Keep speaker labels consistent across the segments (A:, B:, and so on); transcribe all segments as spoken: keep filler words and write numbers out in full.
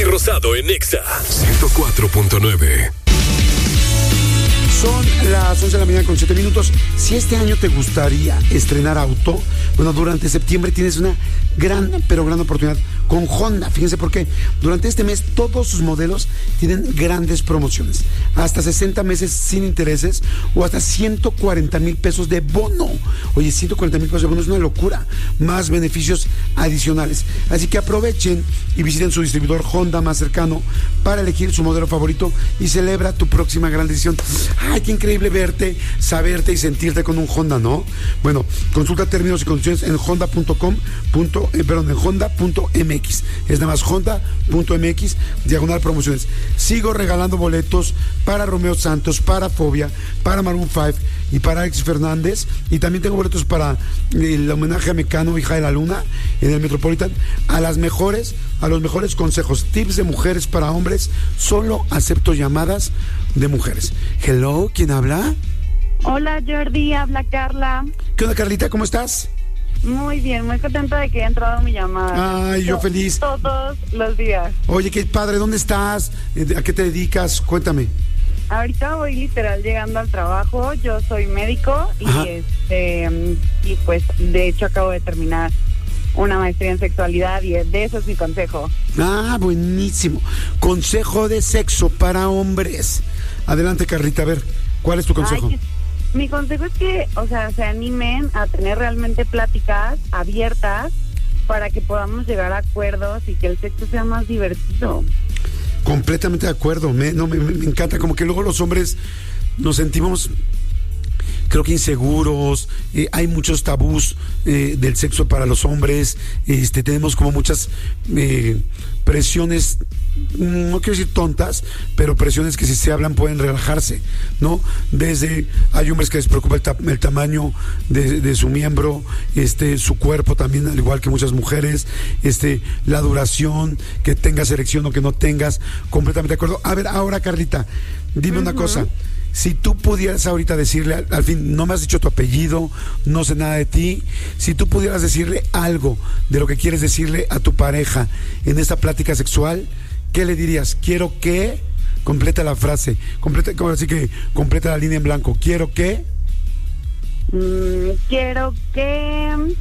A: Rosado en Exa ciento cuatro punto nueve.
B: Son las once de la mañana con siete minutos. Si este año te gustaría estrenar auto, bueno, durante septiembre tienes una gran, pero gran oportunidad con Honda. Fíjense por qué. Durante este mes todos sus modelos tienen grandes promociones. Hasta sesenta meses sin intereses o hasta ciento cuarenta mil pesos de bono. Oye, ciento cuarenta mil pesos de bono es una locura. Más beneficios adicionales. Así que aprovechen y visiten su distribuidor Honda más cercano para elegir su modelo favorito y celebra tu próxima gran decisión. Ay, qué increíble verte, saberte y sentirte con un Honda, ¿no? Bueno, consulta términos y condiciones en honda punto com. Eh, perdón, en honda punto m x. Es nada más honda punto m x, diagonal promociones. Sigo regalando boletos para Romeo Santos, para Fobia, para Maroon cinco y para Alex Fernández. Y también tengo boletos para el homenaje a Mecano, hija de la luna, en el Metropolitan. A las mejores, a los mejores consejos, tips de mujeres para hombres. Solo acepto llamadas de mujeres. Hello, ¿quién habla?
C: Hola Jordi, habla Carla.
B: ¿Qué onda, Carlita? ¿Cómo estás?
C: Muy bien, muy contenta de que haya entrado mi llamada.
B: Ay, yo feliz.
C: Todos los días.
B: Oye, qué padre, ¿dónde estás? ¿A qué te dedicas? Cuéntame.
C: Ahorita voy literal llegando al trabajo. Yo soy médico y
B: Ajá.
C: este y pues de hecho acabo de terminar una maestría en sexualidad y de eso es mi consejo.
B: Ah, buenísimo. Consejo de sexo para hombres. Adelante, Carlita, a ver, ¿cuál es tu consejo?
C: Ay, mi consejo es que, o sea, se animen a tener realmente pláticas abiertas para que podamos llegar a acuerdos y que el sexo sea más divertido.
B: Completamente de acuerdo. Me, no, me, me encanta, como que luego los hombres nos sentimos, creo que inseguros, eh, hay muchos tabús eh, del sexo para los hombres, este, tenemos como muchas eh, presiones, no quiero decir tontas, pero presiones que si se hablan pueden relajarse, ¿no? Desde, hay hombres que les preocupa el, ta- el tamaño de, de su miembro, este, su cuerpo también, al igual que muchas mujeres, este, la duración, que tengas erección o que no tengas, completamente de acuerdo. A ver, ahora, Carlita, dime uh-huh. una cosa. Si tú pudieras ahorita decirle, al, al fin, no me has dicho tu apellido, no sé nada de ti, si tú pudieras decirle algo de lo que quieres decirle a tu pareja en esta plática sexual, ¿qué le dirías? Quiero que, completa la frase, completa, así que completa la línea en blanco, quiero que...
C: Mm, quiero que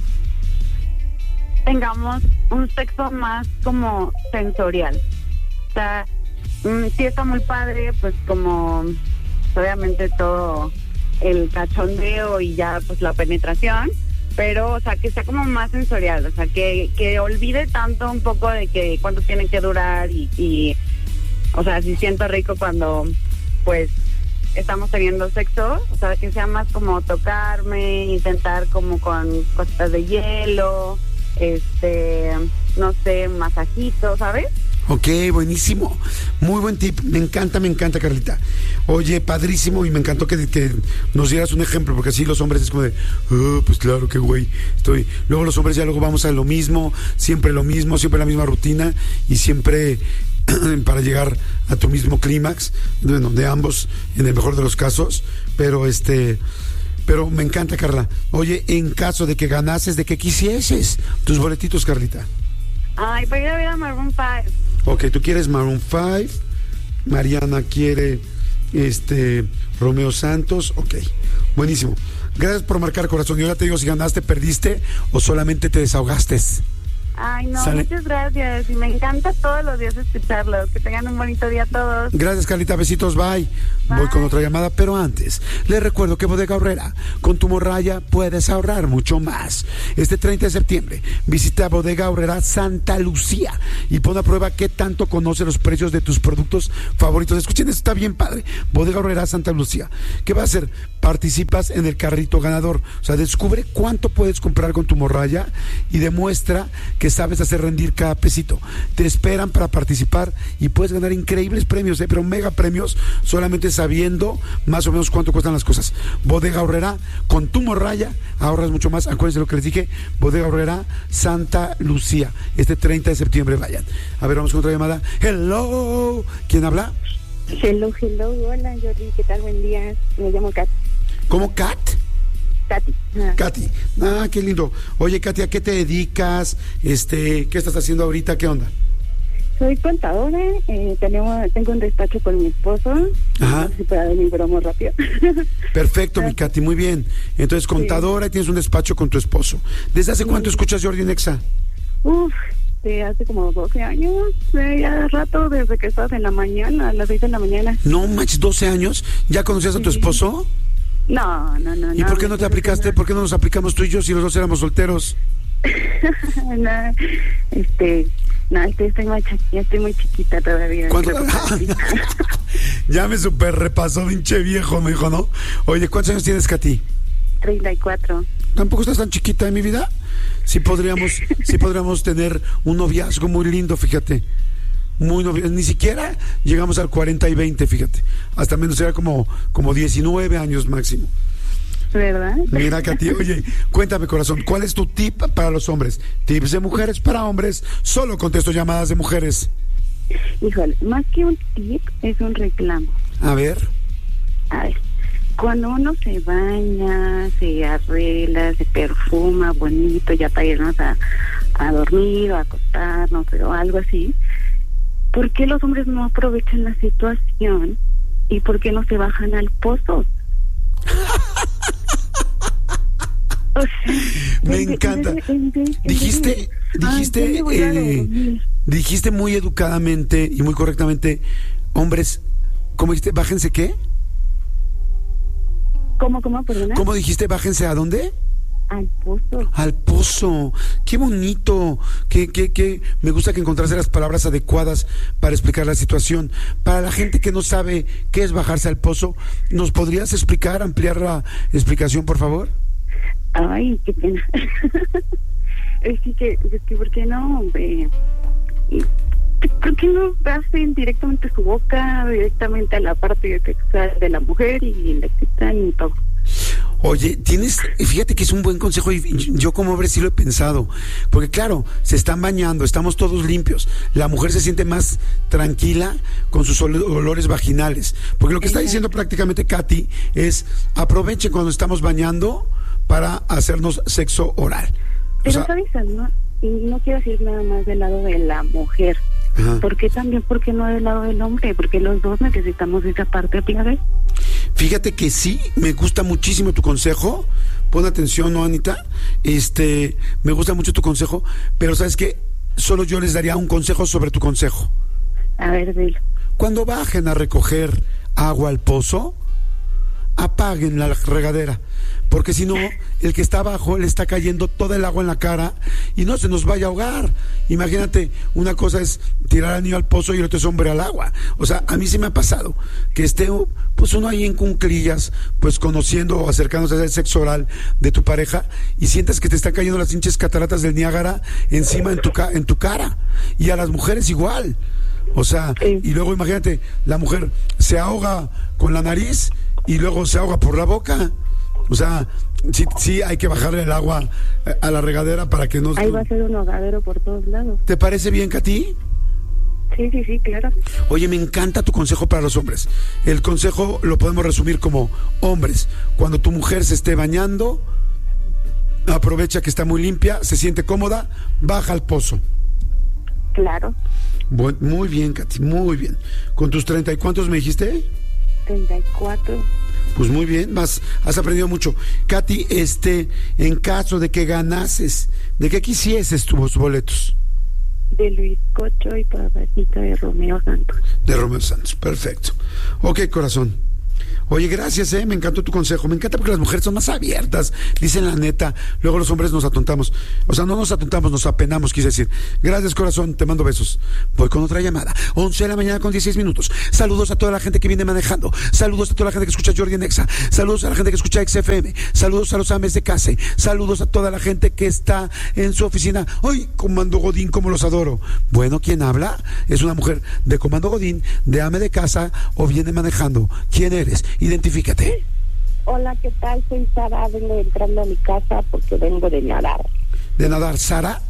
C: tengamos un sexo más como sensorial. O sea, mm, sí está muy padre, pues como... obviamente todo el cachondeo y ya pues la penetración, pero o sea que sea como más sensorial, o sea que, que olvide tanto un poco de que cuánto tiene que durar y, y o sea si siento rico cuando pues estamos teniendo sexo, o sea que sea más como tocarme, intentar como con cositas de hielo, este no sé, masajito, ¿sabes?
B: Ok, buenísimo. Muy buen tip. Me encanta, me encanta, Carlita. Oye, padrísimo, y me encantó que, que nos dieras un ejemplo, porque así los hombres es como de, oh, pues claro, qué güey. Estoy. Luego los hombres ya luego vamos a lo mismo, siempre lo mismo, siempre la misma rutina, y siempre para llegar a tu mismo clímax, bueno, de ambos, en el mejor de los casos, pero este... Pero me encanta, Carla. Oye, en caso de que ganases, de que quisieses tus boletitos, Carlita.
C: Ay, para ir a ver a Maroon cinco.
B: Ok, tú quieres Maroon cinco, Mariana quiere este Romeo Santos, ok, buenísimo. Gracias por marcar, corazón. Yo ya te digo si ganaste, perdiste o solamente te desahogaste.
C: Ay, no,
B: ¿Sale?
C: Muchas gracias. Y me encanta todos los días escucharlos. Que tengan un bonito día todos.
B: Gracias, Carlita. Besitos, bye.
C: Bye.
B: Voy con otra llamada, pero antes, les recuerdo que Bodega Aurrera, con tu morralla puedes ahorrar mucho más. Este treinta de septiembre, visita Bodega Aurrera Santa Lucía y pon a prueba qué tanto conoce los precios de tus productos favoritos. Escuchen, esto está bien padre. Bodega Aurrera Santa Lucía. ¿Qué va a hacer? Participas en el carrito ganador. O sea, descubre cuánto puedes comprar con tu morralla y demuestra que sabes hacer rendir cada pesito. Te esperan para participar y puedes ganar increíbles premios, ¿eh? Pero mega premios, solamente sabiendo más o menos cuánto cuestan las cosas. Bodega Aurrera, con tu morralla ahorras mucho más. Acuérdense lo que les dije, Bodega Aurrera Santa Lucía, este treinta de septiembre, vayan. A ver, vamos con otra llamada. Hello, ¿quién habla?
D: Hello, hello, hola Jordi, ¿qué tal? Buen día, me llamo Kat.
B: ¿Cómo, Kat?
D: Katy. Ah.
B: Katy, ah, qué lindo. Oye, Katy, ¿a qué te dedicas? Este, ¿qué estás haciendo ahorita? ¿Qué onda?
D: soy contadora, eh, tenemos, tengo un despacho con mi esposo.
B: Ajá.
D: No sé si pueda venir bromo rápido.
B: Perfecto, mi Katy, muy bien. Entonces, contadora, sí. Y tienes un despacho con tu esposo. ¿Desde hace cuánto sí. escuchas Jordi en Exa?
D: Uf, de hace como doce años, eh, ya de rato, desde que estabas en la mañana, a las seis de la mañana.
B: No manches, doce años. ¿Ya conocías sí. a tu esposo?
D: No, no, no.
B: ¿Y
D: no,
B: por qué no te aplicaste? No. ¿Por qué no nos aplicamos tú y yo si los dos éramos solteros?
D: no, este... No, estoy, estoy, muy, ya estoy muy chiquita todavía.
B: Ya me super repasó, pinche viejo, me dijo, ¿no? Oye, ¿cuántos años tienes, Katy?
D: treinta y cuatro.
B: ¿Tampoco estás tan chiquita en mi vida? Sí podríamos, sí podríamos tener un noviazgo muy lindo, fíjate. Muy novio, ni siquiera llegamos al cuarenta y veinte, fíjate. Hasta menos era como, como diecinueve años máximo.
D: ¿Verdad?
B: Mira, Katy, oye, cuéntame, corazón, ¿cuál es tu tip para los hombres? Tips de mujeres para hombres, solo contesto llamadas de mujeres.
D: Híjole, más que un tip, es un reclamo.
B: A ver.
D: A ver, cuando uno se baña, se arregla, se perfuma bonito, ya para irnos a, a dormir o a acostarnos o algo así, ¿por qué los hombres no aprovechan la situación y por qué no se bajan al pozo? O sea,
B: me en encanta. En vez, en vez, en dijiste, dijiste, ay, eh, dijiste muy educadamente y muy correctamente, hombres, ¿cómo dijiste? ¿Bájense qué?
D: ¿Cómo, cómo, perdona?
B: ¿Cómo dijiste? ¿Bájense a dónde?
D: Al pozo.
B: Al pozo. Qué bonito. Qué, qué, qué. Me gusta que encontrase las palabras adecuadas para explicar la situación. Para la gente que no sabe qué es bajarse al pozo, ¿nos podrías explicar, ampliar la explicación, por favor?
D: Ay, qué pena. es que, es que, ¿por qué no? Eh, ¿Por qué no hacen directamente su boca, directamente a la parte sexual de la mujer y le excitan y todo?
B: Oye, tienes, fíjate que es un buen consejo y yo como hombre sí lo he pensado, porque claro, se están bañando, estamos todos limpios, la mujer se siente más tranquila con sus olores vaginales, porque lo que está diciendo prácticamente Katy es, aprovechen cuando estamos bañando para hacernos sexo oral.
D: Pero o sea, sabes algo, y no quiero decir nada más del lado de la mujer. Ajá. ¿Por qué también? ¿Por qué no del lado del hombre? Porque los dos necesitamos esa parte clave.
B: Fíjate que sí, me gusta muchísimo tu consejo. Pon atención, ¿no, Anita? Este, me gusta mucho tu consejo, pero ¿sabes qué? Solo yo les daría un consejo sobre tu consejo.
D: A ver, dilo.
B: Cuando bajen a recoger agua al pozo, apaguen la regadera, porque si no, el que está abajo le está cayendo toda el agua en la cara y no se nos vaya a ahogar. Imagínate, una cosa es tirar al niño al pozo y el otro es hombre al agua. O sea, a mí sí me ha pasado que esté, pues uno ahí en cunclillas, pues conociendo o acercándose al sexo oral de tu pareja y sientes que te están cayendo las hinches cataratas del Niágara encima en tu, ca- en tu cara. Y a las mujeres igual. O sea, sí. Y luego imagínate, la mujer se ahoga con la nariz y luego se ahoga por la boca. O sea, sí, sí hay que bajarle el agua a la regadera para que no...
D: Ahí va a ser un ahogadero por todos lados.
B: ¿Te parece bien, Katy?
D: Sí, sí, sí, claro.
B: Oye, me encanta tu consejo para los hombres. El consejo lo podemos resumir como: hombres, cuando tu mujer se esté bañando, aprovecha que está muy limpia, se siente cómoda, baja al pozo.
D: Claro.
B: Bueno, muy bien, Katy, muy bien. ¿Con tus treinta y cuántos me dijiste?
D: Treinta y cuatro.
B: Pues muy bien, vas, has aprendido mucho. Katy, este, en caso de que ganases, ¿de qué quisieses tus boletos?
D: De Luis Cocho y Papacito de Romeo Santos.
B: De Romeo Santos, perfecto. Ok, corazón. Oye, gracias, eh, me encantó tu consejo. Me encanta porque las mujeres son más abiertas, dicen la neta. Luego los hombres nos atontamos. O sea, no nos atontamos, nos apenamos, quise decir. Gracias, corazón, te mando besos. Voy con otra llamada. once de la mañana con dieciséis minutos. Saludos a toda la gente que viene manejando. Saludos a toda la gente que escucha Jordi en Exa. Saludos a la gente que escucha X F M. Saludos a los ames de Case. Saludos a toda la gente que está en su oficina. ¡Ay, Comando Godín, cómo los adoro! Bueno, ¿quién habla? Es una mujer de Comando Godín, de ame de casa o viene manejando. ¿Quién eres? Identifícate.
D: Hola, ¿qué tal? Soy Sara, vengo entrando a mi casa porque vengo de nadar.
B: ¿De nadar, Sara?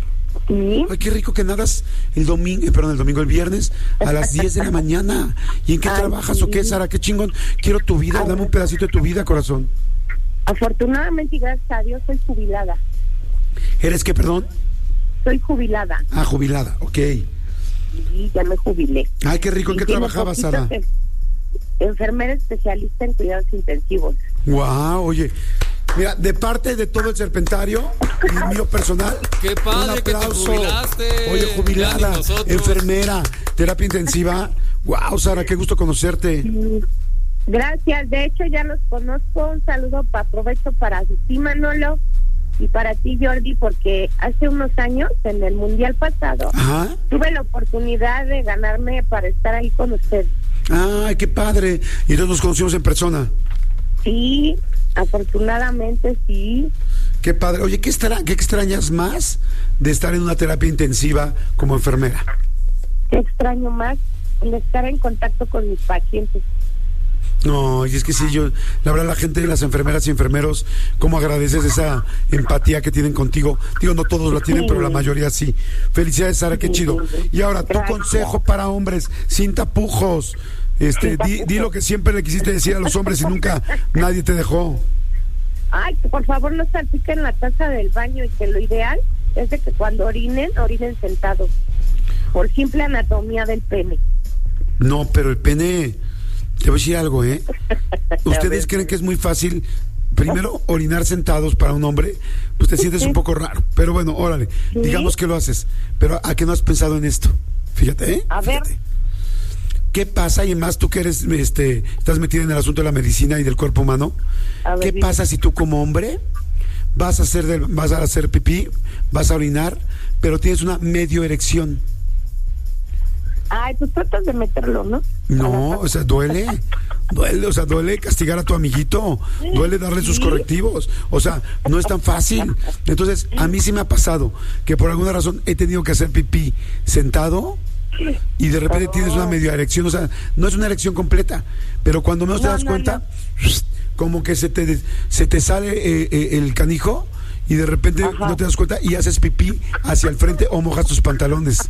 D: Sí.
B: Ay, qué rico que nadas el domingo, eh, perdón, el domingo, el viernes a las diez de la mañana. ¿Y en qué Ay, trabajas sí. o qué, Sara? Qué chingón. Quiero tu vida, Ay, dame un pedacito de tu vida, corazón.
D: Afortunadamente, gracias a Dios, soy jubilada.
B: ¿Eres qué, perdón?
D: Soy jubilada.
B: Ah, jubilada, ok.
D: sí, ya me jubilé.
B: Ay, qué rico. ¿En qué
D: Y tiene
B: trabajabas,
D: poquito
B: Sara?
D: que- Enfermera especialista en cuidados intensivos.
B: Wow, oye. Mira, de parte de todo el Serpentario y mío personal,
E: Qué padre
B: un
E: que te
B: aplauso.
E: jubilaste.
B: Oye,
E: Ya
B: jubilada,
E: ni nosotros.
B: enfermera, terapia intensiva. Wow, Sara, qué gusto conocerte.
D: Gracias, de hecho ya los conozco. Un saludo, pa, aprovecho para ti, Manolo, y para ti, Jordi, porque hace unos años, en el Mundial pasado,
B: Ajá.
D: tuve la oportunidad de ganarme para estar ahí con usted.
B: Ay, qué padre. Y entonces nos conocimos en persona.
D: Sí, afortunadamente sí.
B: Qué padre. Oye, ¿qué, extra- qué extrañas más de estar en una terapia intensiva como enfermera?
D: Qué extraño más el estar en contacto con mis pacientes.
B: No, y es que sí, yo, la verdad, la gente, las enfermeras y enfermeros, cómo agradeces esa empatía que tienen contigo. Digo, no todos la tienen,
D: Sí.
B: pero la mayoría sí. Felicidades, Sara, qué
D: Sí.
B: chido. Y ahora, tu
D: Gracias.
B: consejo para hombres, sin tapujos. Este,
D: Sin
B: di,
D: tapujos.
B: di lo que siempre le quisiste decir a los hombres y nunca nadie te dejó.
D: Ay, que por favor no salpiquen la taza del baño, y que lo ideal es de que cuando orinen, orinen sentados, por simple anatomía del pene.
B: No, pero el pene, te voy a decir algo, ¿eh? ¿Ustedes creen que es muy fácil, primero, orinar sentados para un hombre? Pues te sientes un poco raro, pero bueno, órale,
D: ¿Sí?
B: digamos que lo haces. Pero ¿a qué no has pensado en esto? Fíjate, ¿eh?
D: A ver.
B: Fíjate. ¿Qué pasa? Y más tú que eres, este, estás metida en el asunto de la medicina y del cuerpo humano.
D: A ver,
B: ¿Qué
D: dime.
B: pasa si tú como hombre vas a hacer, del- vas a hacer pipí, vas a orinar, pero tienes una medio erección?
D: Ay, pues tratas de meterlo, ¿no?
B: No, o sea, duele, duele, o sea, duele castigar a tu amiguito, duele darle sus
D: Sí.
B: correctivos, o sea, no es tan fácil. Entonces, a mí sí me ha pasado que por alguna razón he tenido que hacer pipí sentado y de repente tienes una medio erección, o sea, no es una erección completa, pero cuando menos te
D: No,
B: das
D: no,
B: cuenta, como que se te, se te sale eh, eh, el canijo y de repente
D: Ajá.
B: no te das cuenta y haces pipí hacia el frente o mojas tus pantalones.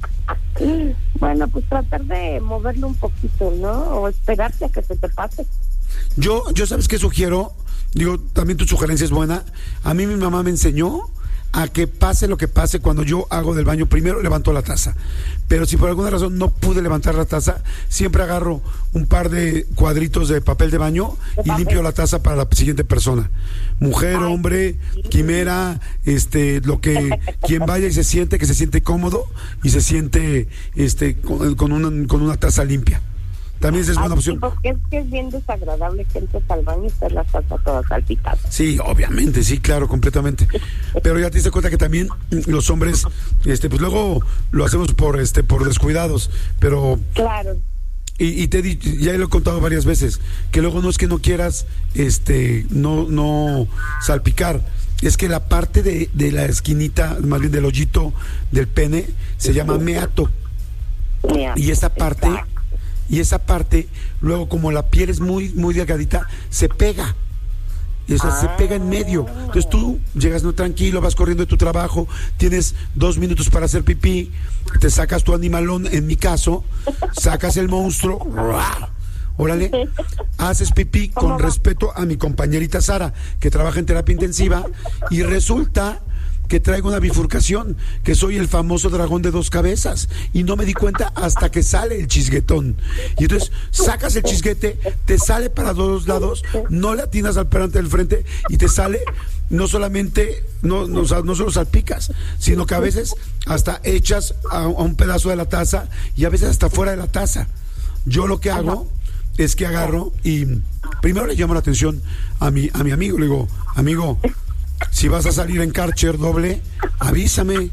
D: Bueno, pues tratar de moverlo un poquito, ¿no? O esperarte a que se te pase.
B: Yo, yo sabes qué sugiero, digo, también tu sugerencia es buena. A mí mi mamá me enseñó a que pase lo que pase cuando yo hago del baño, primero levanto la taza. Pero si por alguna razón no pude levantar la taza, siempre agarro un par de cuadritos de papel de baño
D: De
B: y
D: papel.
B: limpio la taza para la siguiente persona. Mujer,
D: Ay,
B: hombre,
D: sí.
B: quimera, este, lo que, quien vaya y se siente, que se siente cómodo y se siente, este, con, con una, con una taza limpia. También esa es buena
D: Ay,
B: opción.
D: porque es que es bien desagradable que entres al baño y estés la taza toda salpicada.
B: Sí, obviamente, sí, claro, completamente. Pero ya te diste cuenta que también mm, los hombres, este, pues luego lo hacemos por, este, por descuidados, pero
D: Claro.
B: y, y te he dicho, ya lo he contado varias veces, que luego no es que no quieras, este, no, no salpicar, es que la parte de, de la esquinita, más bien del hoyito del pene, se llama meato.
D: Mira,
B: Y esa parte,
D: exacto.
B: y esa parte, luego como la piel es muy, muy delgadita, se pega. Y, o sea, se pega en medio. Entonces tú llegas no tranquilo, vas corriendo de tu trabajo, tienes dos minutos para hacer pipí, te sacas tu animalón, en mi caso, sacas el monstruo, ¡ruah! Órale, haces pipí con respeto a mi compañerita Sara, que trabaja en terapia intensiva, y resulta que traigo una bifurcación, que soy el famoso dragón de dos cabezas, y no me di cuenta hasta que sale el chisguetón. Y entonces sacas el chisguete, te sale para dos lados, no le atinas al perante del frente, y te sale no solamente, no, no, o sea, no solo salpicas, sino que a veces hasta echas a, a un pedazo de la taza, y a veces hasta fuera de la taza. Yo lo que hago es que agarro y primero le llamo la atención a mi, a mi amigo, le digo, amigo, si vas a salir en Karcher doble, avísame.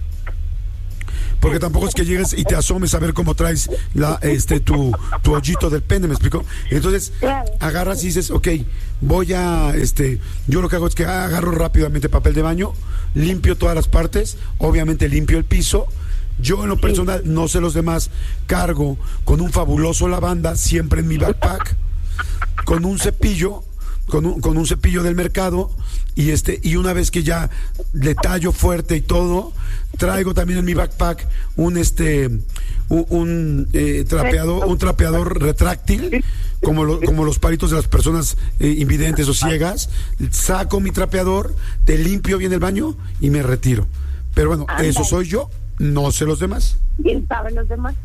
B: Porque tampoco es que llegues y te asomes a ver cómo traes la, este, tu, tu hoyito del pene, ¿me explico? Entonces, agarras y dices, ok, voy a, este, yo lo que hago es que agarro rápidamente papel de baño, limpio todas las partes, obviamente limpio el piso. Yo en lo personal, no sé los demás, cargo con un fabuloso lavanda siempre en mi backpack, con un cepillo, con un, con un cepillo del mercado, y este, y una vez que ya le tallo fuerte y todo, traigo también en mi backpack un este un, un eh, trapeador, un trapeador retráctil, como lo, como los palitos de las personas eh, invidentes o ciegas. Saco mi trapeador, te limpio bien el baño y me retiro. Pero bueno,
D: Ándale.
B: eso soy yo. No sé los demás.
D: ¿Quién sabe los demás?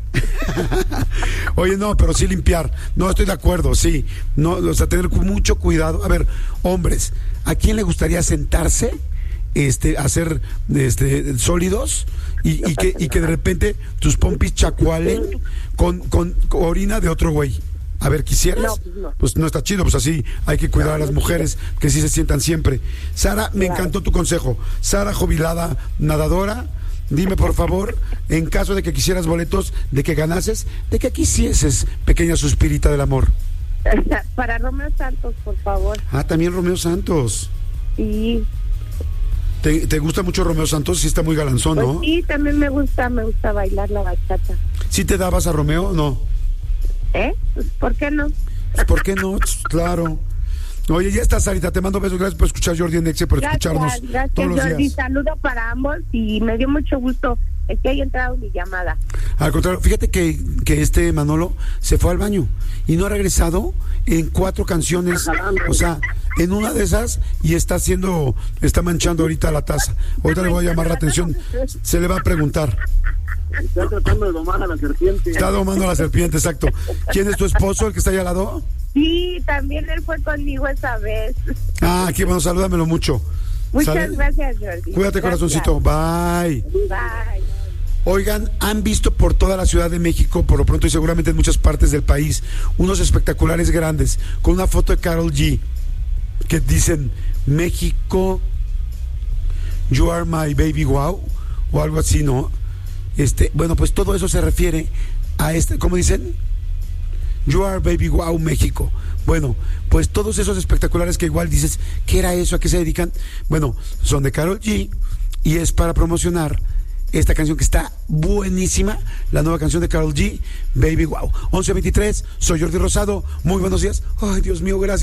B: Oye, no, pero sí limpiar. No, estoy de acuerdo, sí. No, o sea, tener mucho cuidado. A ver, hombres, ¿a quién le gustaría sentarse, este, hacer este, sólidos y, y, que, y que de repente tus pompis chacualen con, con, con orina de otro güey? A ver, ¿quisieras?
D: No, pues no.
B: Pues no está chido, pues así hay que cuidar a las mujeres que sí se sientan siempre. Sara, me
D: Claro.
B: encantó tu consejo. Sara, jubilada, nadadora, dime por favor, en caso de que quisieras boletos, de que ganases, de que quisieses, pequeña suspirita del amor.
D: Para Romeo Santos, por favor.
B: Ah, también Romeo Santos.
D: Sí,
B: ¿Te, te gusta mucho Romeo Santos? Sí está muy galanzón,
D: pues
B: ¿no?
D: sí, también me gusta, me gusta bailar la bachata.
B: ¿Sí te dabas a Romeo? No.
D: ¿Eh? Pues, ¿por qué no?
B: Pues, ¿por qué no? Claro. Oye, ya estás, Sarita, te mando besos. Gracias por escuchar Jordi en Exe, por escucharnos
D: Gracias, gracias
B: todos los
D: Jordi.
B: días.
D: Saludo para ambos y me dio mucho gusto el que haya entrado mi llamada.
B: Al contrario, fíjate que, que este Manolo se fue al baño y no ha regresado en cuatro canciones, o sea, en una de esas, y está haciendo, está manchando ahorita la taza. Ahorita le voy a llamar la atención, se le va a preguntar.
E: Está tratando de domar a la serpiente.
B: Está domando a la serpiente, exacto. ¿Quién es tu esposo, el que está ahí al lado?
D: Sí, también él fue conmigo esa vez.
B: Ah, aquí, bueno, salúdamelo mucho.
D: Muchas
B: Sale.
D: gracias, Jordi.
B: Cuídate,
D: Gracias.
B: corazoncito. Bye.
D: Bye.
B: Oigan, han visto por toda la Ciudad de México, por lo pronto y seguramente en muchas partes del país, unos espectaculares grandes con una foto de Karol G que dicen México, you are my baby wow, o algo así, ¿no? Este, bueno, pues todo eso se refiere a este, ¿cómo dicen? You are baby wow México. Bueno, pues todos esos espectaculares que igual dices, ¿qué era eso? ¿A qué se dedican? Bueno, son de Karol G y es para promocionar esta canción que está buenísima, la nueva canción de Karol G, Baby Wow. once veintitrés, soy Jordi Rosado, muy buenos días. Ay, Dios mío, gracias.